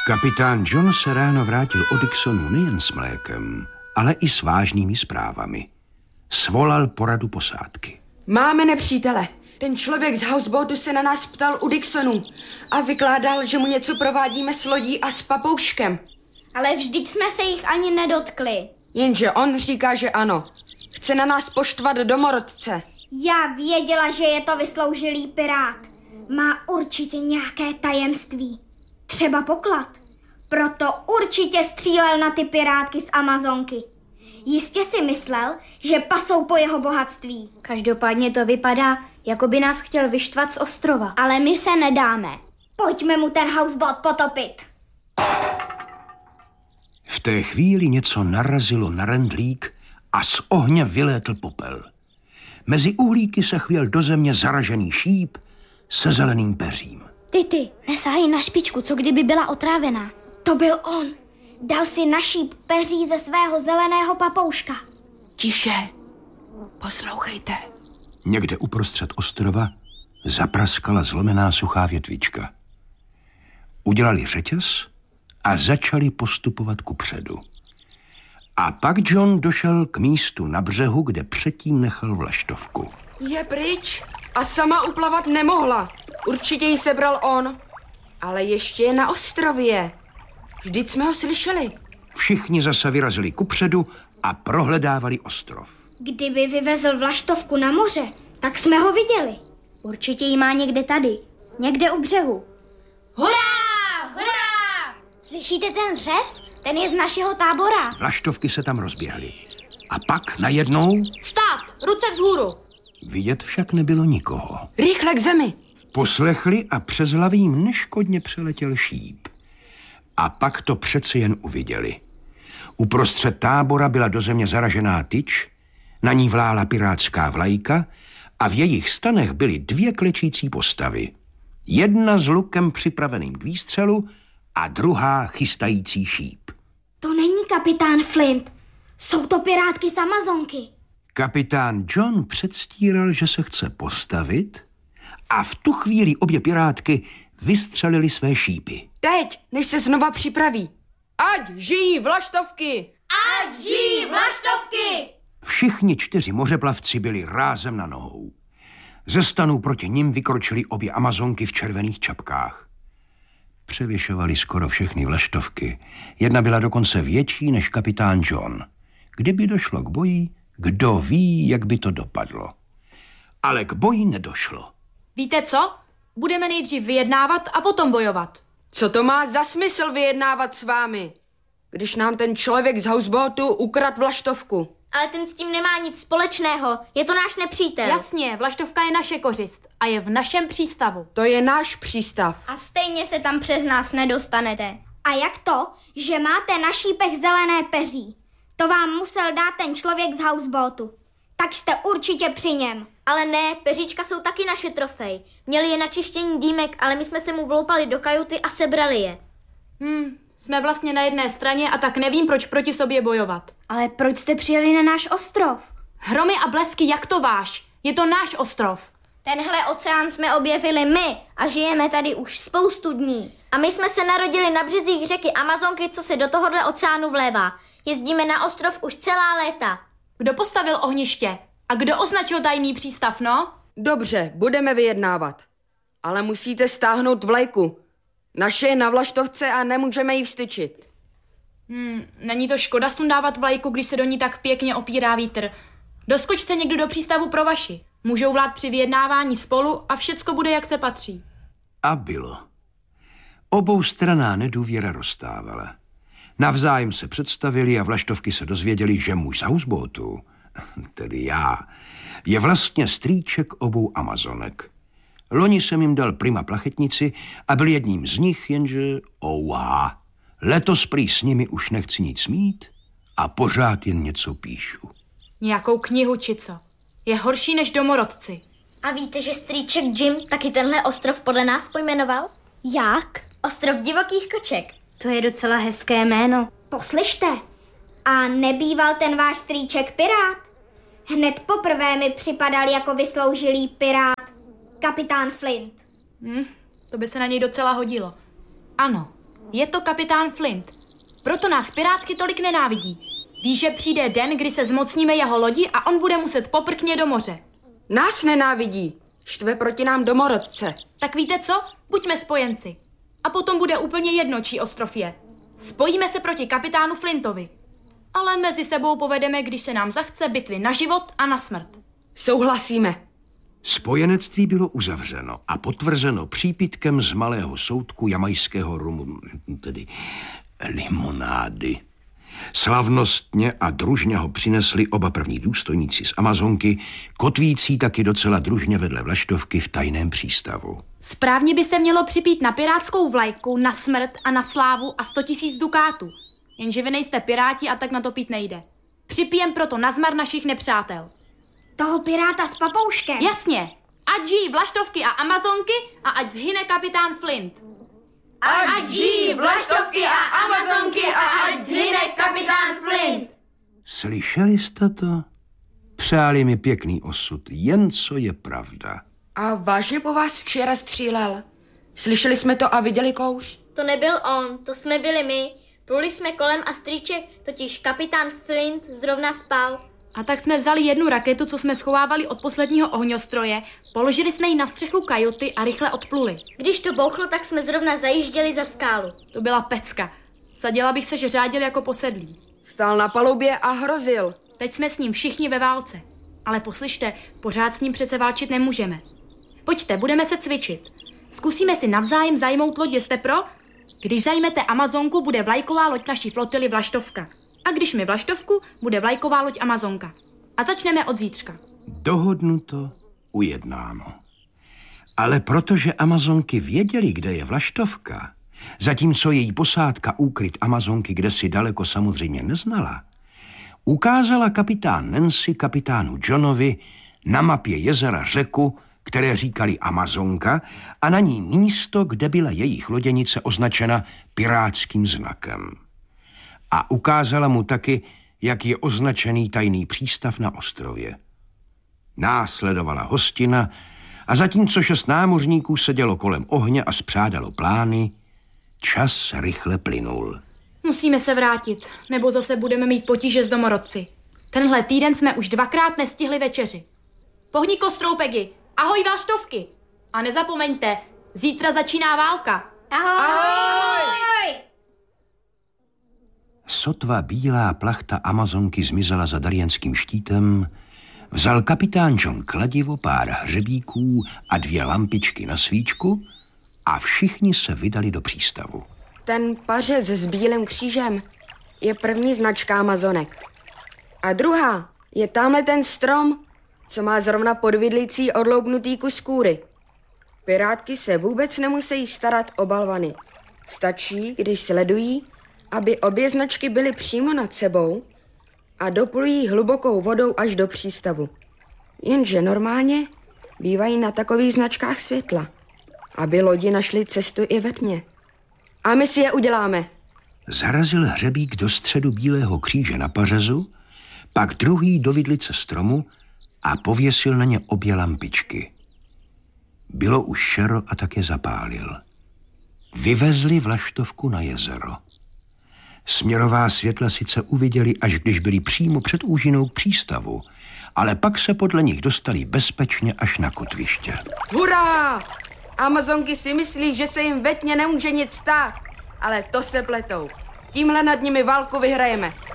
Kapitán John se ráno vrátil od Dixonu nejen s mlékem, ale i s vážnými zprávami. Svolal poradu posádky. Máme nepřítele. Ten člověk z houseboatu se na nás ptal u Dixonu a vykládal, že mu něco provádíme s lodí a s papouškem. Ale vždyť jsme se jich ani nedotkli. Jenže on říká, že ano. Chce na nás poštvat domorodce. Já věděla, že je to vysloužilý pirát. Má určitě nějaké tajemství. Třeba poklad. Proto určitě střílel na ty pirátky z Amazonky. Jistě si myslel, že pasou po jeho bohatství. Každopádně to vypadá, jako by nás chtěl vyštvat z ostrova. Ale my se nedáme. Pojďme mu ten houseboat potopit. V té chvíli něco narazilo na rendlík a z ohně vylétl popel. Mezi uhlíky se chvěl do země zaražený šíp se zeleným peřím. Ty, nesahej na špičku, co kdyby byla otrávená. To byl on. Dal si na šíp peří ze svého zeleného papouška. Tiše, poslouchejte. Někde uprostřed ostrova zapraskala zlomená suchá větvička. Udělali řetěz a začali postupovat kupředu. A pak John došel k místu na břehu, kde předtím nechal vlaštovku. Je pryč a sama uplavat nemohla. Určitě ji sebral on. Ale ještě je na ostrově. Vždyť jsme ho slyšeli. Všichni zase vyrazili kupředu a prohledávali ostrov. Kdyby vyvezl vlaštovku na moře, tak jsme ho viděli. Určitě ji má někde tady, někde u břehu. Hurá! Hurá! Slyšíte ten řev? Ten je z našeho tábora. Vlaštovky se tam rozběhly. A pak najednou... Stát! Ruce vzhůru! Vidět však nebylo nikoho. Rychle k zemi! Poslechli a přes hlavy jim neškodně přeletěl šíp. A pak to přece jen uviděli. Uprostřed tábora byla do země zaražená tyč, na ní vlála pirátská vlajka a v jejich stanech byly dvě klečící postavy. Jedna s lukem připraveným k výstřelu a druhá chystající šíp. To není kapitán Flint. Jsou to pirátky z Amazonky. Kapitán John předstíral, že se chce postavit a v tu chvíli obě pirátky vystřelili své šípy. Teď, než se znova připraví. Ať žijí vlaštovky! Ať žijí vlaštovky! Všichni 4 mořeplavci byli rázem na nohou. Ze stanů proti nim vykročily obě Amazonky v červených čapkách. Převěšovali skoro všechny vlaštovky. Jedna byla dokonce větší než kapitán John. Kdyby došlo k boji, kdo ví, jak by to dopadlo. Ale k boji nedošlo. Víte co? Budeme nejdřív vyjednávat a potom bojovat. Co to má za smysl vyjednávat s vámi, když nám ten člověk z houseboatu ukradl vlaštovku? Ale ten s tím nemá nic společného. Je to náš nepřítel. Jasně, vlaštovka je naše kořist a je v našem přístavu. To je náš přístav. A stejně se tam přes nás nedostanete. A jak to, že máte na šípech zelené peří? To vám musel dát ten člověk z houseboatu. Tak jste určitě při něm. Ale ne, peříčka jsou taky naše trofej. Měli je na čištění dýmek, ale my jsme se mu vloupali do kajuty a sebrali je. Jsme vlastně na jedné straně a tak nevím, proč proti sobě bojovat. Ale proč jste přijeli na náš ostrov? Hromy a blesky, jak to váš? Je to náš ostrov. Tenhle oceán jsme objevili my a žijeme tady už spoustu dní. A my jsme se narodili na březích řeky Amazonky, co se do tohohle oceánu vlévá. Jezdíme na ostrov už celá léta. Kdo postavil ohniště? A kdo označil tajný přístav, no? Dobře, budeme vyjednávat. Ale musíte stáhnout vlajku. Naše je na vlaštovce a nemůžeme ji vstyčit. Není to škoda sundávat vlajku, když se do ní tak pěkně opírá vítr. Doskočte někdo do přístavu pro vaši. Můžou vlád při vyjednávání spolu a všecko bude, jak se patří. A bylo. Oboustranná nedůvěra roztávala. Navzájem se představili a vlaštovky se dozvěděli, že muž z houseboatu, tedy já, je vlastně strýček obou Amazonek. Loni jsem jim dal prima plachetnici a byl jedním z nich, jenže letos prý s nimi už nechci nic mít a pořád jen něco píšu. Nějakou knihu či co? Je horší než domorodci. A víte, že strýček Jim taky tenhle ostrov podle nás pojmenoval? Jak? Ostrov divokých koček. To je docela hezké jméno. Poslyšte, a nebýval ten váš strýček pirát? Hned poprvé mi připadal jako vysloužilý pirát. Kapitán Flint. To by se na něj docela hodilo. Ano, Je to kapitán Flint. Proto nás pirátky tolik nenávidí. Ví, že přijde den, kdy se zmocníme jeho lodi a on bude muset poprkně do moře. Nás nenávidí. Štve proti nám domorodce. Tak víte co? Buďme spojenci. A potom bude úplně jedno, čí ostrov je. Spojíme se proti kapitánu Flintovi. Ale mezi sebou povedeme, když se nám zachce, bitvy na život a na smrt. Souhlasíme. Spojenectví bylo uzavřeno a potvrzeno přípitkem z malého soudku jamajského rumu, tedy limonády. Slavnostně a družně ho přinesli oba první důstojníci z Amazonky, kotvící taky docela družně vedle vlaštovky v tajném přístavu. Správně by se mělo připít na pirátskou vlajku, na smrt a na slávu a 100 000 dukátů. Jenže vy nejste piráti a tak na to pít nejde. Připijem proto na zmar našich nepřátel. Toho piráta s papouškem. Jasně. Ať žijí vlaštovky a Amazonky a ať zhyne kapitán Flint. Ať žijí vlaštovky a Amazonky a ať zhyne kapitán Flint. Slyšeli jste to? Přáli mi pěkný osud, jen co je pravda. A vážně po vás včera střílel? Slyšeli jsme to a viděli kouř? To nebyl on, to jsme byli my. Pluli jsme kolem a strýček, totiž kapitán Flint, zrovna spal. A tak jsme vzali jednu raketu, co jsme schovávali od posledního ohňostroje, položili jsme ji na střechu kajuty a rychle odpluli. Když to bouchlo, tak jsme zrovna zajížděli za skálu. To byla pecka. Vsadila bych se, že řádil jako posedlý. Stál na palubě a hrozil. Teď jsme s ním všichni ve válce. Ale poslyšte, pořád s ním přece válčit nemůžeme. Pojďte, budeme se cvičit. Zkusíme si navzájem zajmout lodě, jste pro? Když zajmete Amazonku, bude vlajková loď naší flotily Vlaštovka. A když mi Vlaštovku, bude vlajková loď Amazonka. A začneme od zítřka. Dohodnuto, ujednáno. Ale protože Amazonky věděli, kde je Vlaštovka, zatímco její posádka úkryt Amazonky kdesi daleko samozřejmě neznala, ukázala kapitán Nancy kapitánu Johnovi na mapě jezera řeku, které říkali Amazonka, a na ní místo, kde byla jejich loděnice označena pirátským znakem. A ukázala mu taky, jak je označený tajný přístav na ostrově. Následovala hostina a zatímco 6 námořníků sedělo kolem ohně a spřádalo plány, čas rychle plynul. Musíme se vrátit, nebo zase budeme mít potíže s domorodci. Tenhle týden jsme už 2krát nestihli večeři. Pohni kostroupegy, ahoj Vlaštovky! A nezapomeňte, zítra začíná válka. Ahoj! Sotva bílá plachta Amazonky zmizela za Darjenským štítem, vzal kapitán John kladivo, pár hřebíků a 2 lampičky na svíčku a všichni se vydali do přístavu. Ten pařez s bílým křížem je první značka Amazonek. A druhá je tamhle ten strom, co má zrovna podvidlicí odloupnutý kus kůry. Pirátky se vůbec nemusí starat o balvany. Stačí, když sledují, aby obě značky byly přímo nad sebou a doplují hlubokou vodou až do přístavu. Jenže normálně bývají na takových značkách světla, aby lodi našly cestu i ve tmě. A my si je uděláme. Zarazil hřebík do středu bílého kříže na pařezu, pak druhý do vidlice stromu a pověsil na ně obě lampičky. Bylo už šero a tak je zapálil. Vyvezli Vlaštovku na jezero. Směrová světla sice uviděli, až když byli přímo před úžinou k přístavu, ale pak se podle nich dostali bezpečně až na kotviště. Hurá! Amazonky si myslí, že se jim ve tmě nemůže nic stát, ale to se pletou. Tímhle nad nimi válku vyhrajeme.